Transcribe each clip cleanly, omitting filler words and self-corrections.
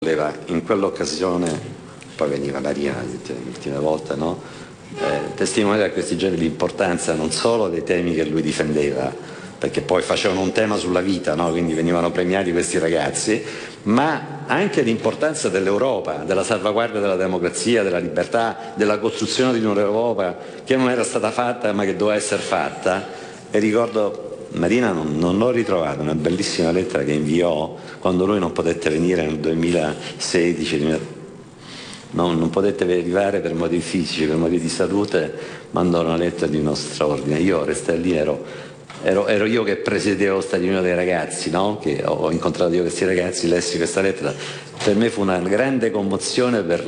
In quell'occasione, poi veniva Marina l'ultima volta, no? Testimoniare a questi giorni l'importanza non solo dei temi che lui difendeva, perché poi facevano un tema sulla vita, no? Quindi venivano premiati questi ragazzi, ma anche l'importanza dell'Europa, della salvaguardia della democrazia, della libertà, della costruzione di un'Europa che non era stata fatta ma che doveva essere fatta. E ricordo Marina, non l'ho ritrovata, una bellissima lettera che inviò quando lui non potette venire nel 2016, non potette arrivare per motivi fisici, per motivi di salute, mandò una lettera di uno straordinario. Io restai lì, ero io che presiedevo lo Stadio dei ragazzi, no? Che ho incontrato io questi ragazzi, lessi questa lettera. Per me fu una grande commozione per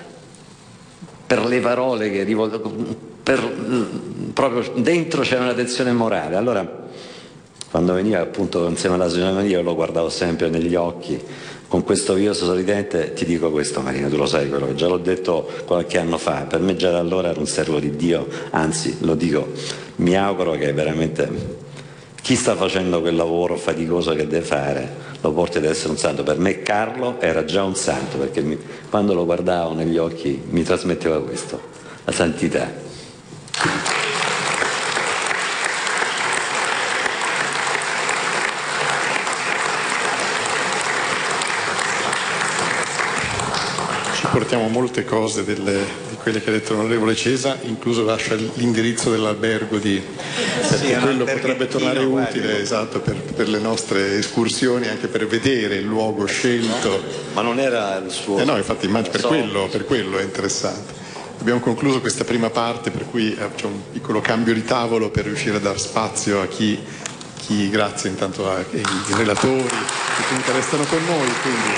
le parole che proprio dentro c'era una tensione morale. Allora, quando veniva appunto insieme alla signora Maria, io lo guardavo sempre negli occhi con questo viso sorridente. Ti dico questo, Marina, tu lo sai quello che già l'ho detto qualche anno fa, per me già da allora era un servo di Dio, anzi lo dico, mi auguro che veramente chi sta facendo quel lavoro faticoso che deve fare lo porti ad essere un santo. Per me Carlo era già un santo, perché quando lo guardavo negli occhi mi trasmetteva questo, la santità. Portiamo molte cose di quelle che ha detto l'onorevole Cesa, incluso lascia l'indirizzo dell'albergo perché quello potrebbe tornare utile, esatto, per le nostre escursioni, anche per vedere il luogo scelto. Ma non era il suo... no, infatti per quello è interessante. Abbiamo concluso questa prima parte, per cui c'è un piccolo cambio di tavolo per riuscire a dar spazio a chi grazie intanto ai relatori, che restano con noi, quindi...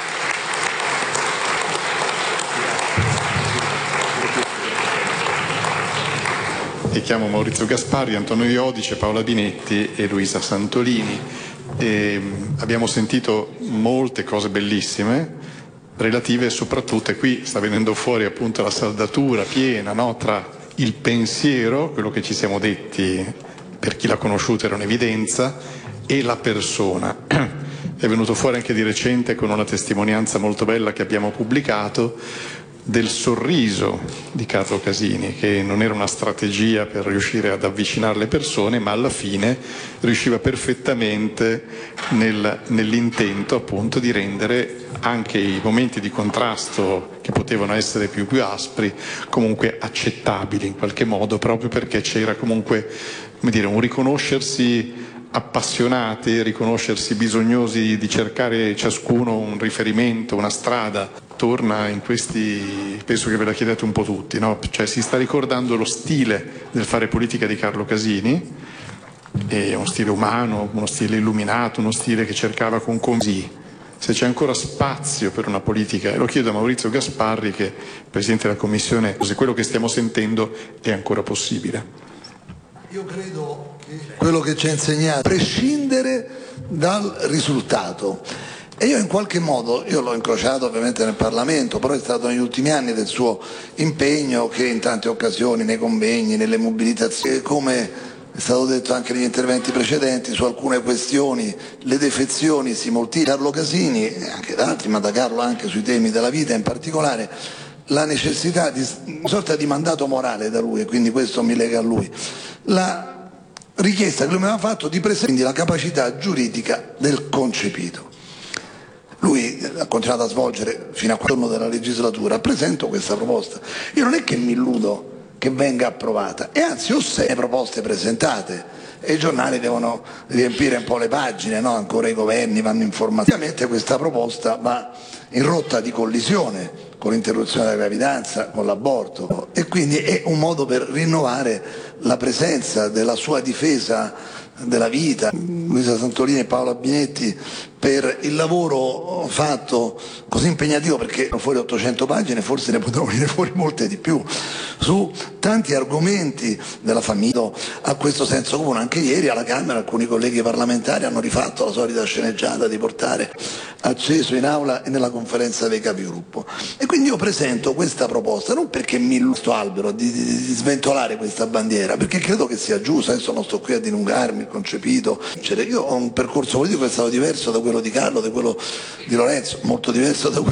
E chiamo Maurizio Gasparri, Antonio Iodice, Paola Binetti e Luisa Santolini. Abbiamo sentito molte cose bellissime, relative soprattutto, e qui sta venendo fuori appunto la saldatura piena, no? Tra il pensiero, quello che ci siamo detti, per chi l'ha conosciuto era un'evidenza, e la persona. È venuto fuori anche di recente con una testimonianza molto bella che abbiamo pubblicato, del sorriso di Carlo Casini, che non era una strategia per riuscire ad avvicinare le persone, ma alla fine riusciva perfettamente nell'intento appunto di rendere anche i momenti di contrasto, che potevano essere più aspri, comunque accettabili in qualche modo, proprio perché c'era comunque, come dire, un riconoscersi appassionati, riconoscersi bisognosi di cercare ciascuno un riferimento, una strada. Torna in questi, penso che ve la chiedete un po' tutti, no? Cioè si sta ricordando lo stile del fare politica di Carlo Casini, è uno stile umano, uno stile illuminato, uno stile che cercava con così. Se c'è ancora spazio per una politica, e lo chiedo a Maurizio Gasparri, che è Presidente della Commissione, se quello che stiamo sentendo è ancora possibile. Io credo che quello che ci ha insegnato, prescindere dal risultato. E io in qualche modo, io l'ho incrociato ovviamente nel Parlamento, però è stato negli ultimi anni del suo impegno che in tante occasioni, nei convegni, nelle mobilitazioni, come è stato detto anche negli interventi precedenti, su alcune questioni le defezioni si moltiplicano. Carlo Casini, e anche da altri, ma da Carlo anche sui temi della vita in particolare, la necessità di una sorta di mandato morale da lui, e quindi questo mi lega a lui. La richiesta che lui mi aveva fatto di presentare quindi la capacità giuridica del concepito. Lui ha continuato a svolgere fino a quel giorno della legislatura. Presento questa proposta. Io non è che mi illudo che venga approvata, e anzi ho 6 proposte presentate e i giornali devono riempire un po' le pagine, no? Ancora i governi vanno informati. Ovviamente questa proposta va in rotta di collisione con l'interruzione della gravidanza, con l'aborto, e quindi è un modo per rinnovare la presenza della sua difesa della vita, Luisa Santolini e Paola Binetti, per il lavoro fatto così impegnativo, perché fuori 800 pagine, forse ne potranno venire fuori molte di più, su tanti argomenti della famiglia. A questo senso comune, anche ieri alla Camera alcuni colleghi parlamentari hanno rifatto la solita sceneggiata di portare acceso in aula e nella conferenza dei capigruppo. E quindi io presento questa proposta non perché mi illudo sto albero di sventolare questa bandiera, perché credo che sia giusto. Adesso non sto qui a dilungarmi, il concepito. Io ho un percorso politico che è stato diverso da quello di Carlo, da quello di Lorenzo, molto diverso da quello